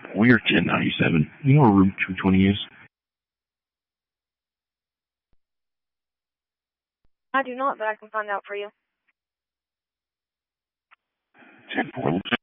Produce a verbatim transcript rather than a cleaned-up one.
We're ten ninety-seven. You know where room two twenty is? I do not, but I can find out for you. ten four looks